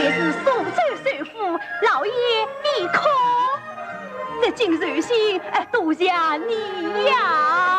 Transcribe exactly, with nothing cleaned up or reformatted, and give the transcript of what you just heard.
也是苏州首富，老爷你可？这金寿星，哎，多谢你呀！